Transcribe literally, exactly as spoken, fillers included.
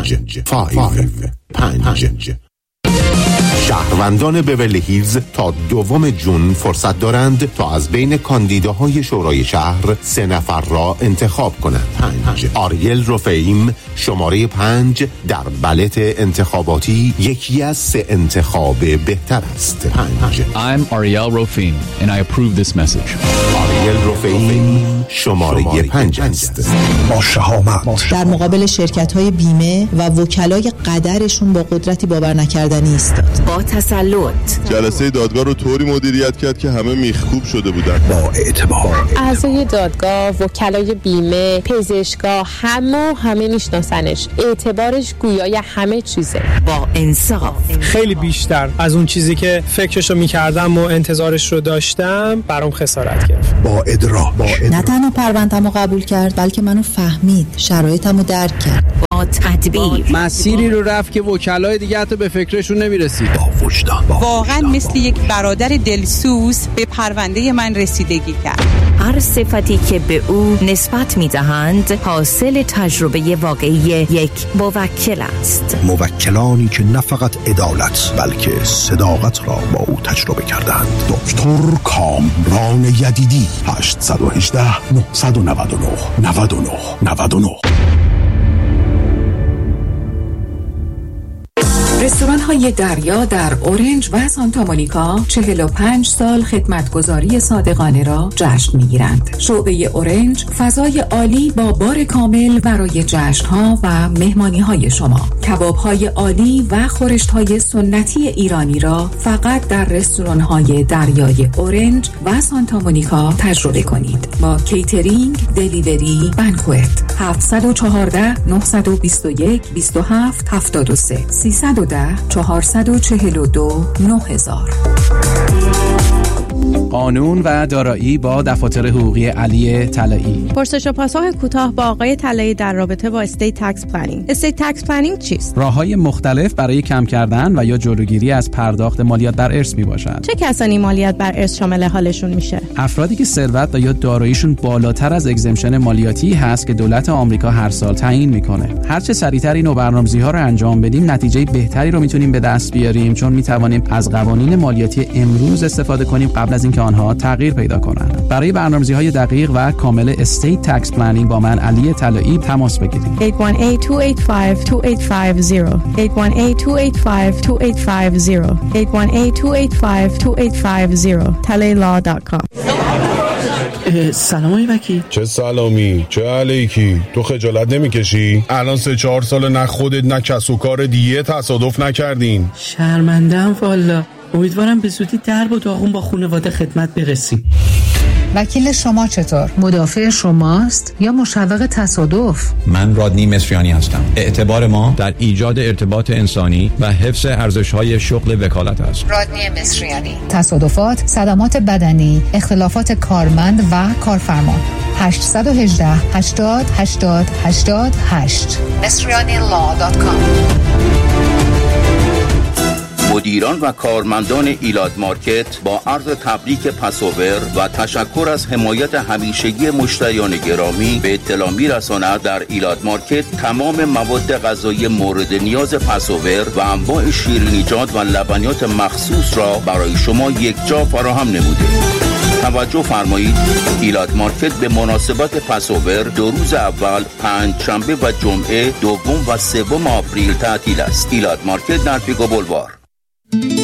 پنج فایو پنج. شهروندان بیورلی هیلز تا دوم جون فرصت دارند تا از بین کاندیداهای شورای شهر سه نفر را انتخاب کنند. پنج. آریل رفیم شماره پنج در بلت انتخاباتی یکی از سه انتخاب بهتر است. پنج. I'm Ariel Rofim and I approve this message. آریل رفیم شماره پنج است. با شهامت در مقابل شرکت‌های بیمه و وکلای قدرشون با قدرتی باور نکردنی ایستاد. با تسلط جلسه دادگاه رو طوری مدیریت کرد که همه میخکوب شده بودن. با اعتبار اعضای دادگاه، وکلای بیمه، پزشکا، همه همه میشناسنش. اعتبارش گویای همه چیزه. با انصاف خیلی بیشتر از اون چیزی که فکرشو میکردم و انتظارش رو داشتم برام خسارت گرفت. با ادراک نه تنها پرونده‌مو قبول کرد بلکه منو فهمید، شرایطمو درک کرد. با تدبیر مسیری رو رفت که وکلای دیگه حتی به فکرشون نمیرسید. با وجدان واقعا مثل یک برادر دلسوز به پرونده من رسیدگی کرد. هر صفتی که به او نسبت میدهند حاصل تجربه واقعی یک موکل است. موکلانی که نه فقط عدالت بلکه صداقت را با او تجربه کردند. دکتر کامران یدیدی. هشت یک هشت نه نه نه نه نه نه نه. رستوران های دریا در اورنج و سانتا مونیکا چهل و پنج سال خدمتگزاری صادقانه را جشن میگیرند. شعبه اورنج فضای عالی با بار کامل برای جشن ها و مهمانی های شما. کباب های عالی و خورشت های سنتی ایرانی را فقط در رستوران های دریای اورنج و سانتا مونیکا تجربه کنید. با کیترینگ، دلیوری، بانکوت. هفت یک چهار نه دو یک دو هفت هفت سه سیصد و ده چهارصد و چهل و دو نه هزار. قانون و دارایی با دفاتر حقوقی علی طلایی. پرسش و پاسخ کوتاه با آقای طلایی در رابطه با استیت تکس پلنینگ. استیت تکس پلنینگ چیست؟ راه‌های مختلف برای کم کردن و یا جلوگیری از پرداخت مالیات بر ارث میباشد. چه کسانی مالیات بر ارث شامل حالشون میشه؟ افرادی که ثروت و یا داراییشون بالاتر از اگزمشن مالیاتی هست که دولت آمریکا هر سال تعیین میکنه. هر چه سریعتر این برنامه‌ریزی‌ها رو انجام بدیم نتیجه بهتری رو میتونیم به دست بیاریم، چون میتوانیم از قوانین مالیاتی امروز استفاده کنیم قبل از اینکه آنها تغییر پیدا کنند. برای برنامه‌ریزی‌های دقیق و کامل استیت تکس پلنینگ با من علی طلایی تماس بگیرید. هشت یک هشت دو هشت پنج دو هشت پنج صفر هشت یک هشت دو هشت پنج دو هشت پنج صفر هشت یک هشت دو هشت پنج دو هشت پنج صفر تلی لا دات کام. سلام آقای وکیل. چه سلامی، چه علیکی؟ تو خجالت نمیکشی؟ الان سه چهار سال نه خودت نه کس و کار دیگه تصادف نکردین. شرمنده‌ام والا. امیدوارم به زودی درب و داغون با خانواده خدمت برسیم. وکیل شما چطور؟ مدافع شماست یا مشوق تصادف؟ من رادنی مصریانی هستم. اعتبار ما در ایجاد ارتباط انسانی و حفظ ارزش‌های شغل وکالت است. رادنی مصریانی. تصادفات، صدمات بدنی، اختلافات کارمند و کارفرما. هشت یک هشت هشتاد هشتاد هشتاد هشت مصریانی لا دات کام. مدیران و کارمندان ایلات مارکت با عرض تبریک پسوور و تشکر از حمایت همیشگی مشتریان گرامی به اطلاع می‌رساند در ایلات مارکت تمام مواد غذایی مورد نیاز پسوور و انواع شیرینیجات و لبنیات مخصوص را برای شما یکجا فراهم نموده. توجه فرمایید، ایلات مارکت به مناسبت پسوور دو روز اول پنج شنبه و جمعه دوم و سوم آپریل تعطیل است. ایلات مارکت در پیکو بولوار.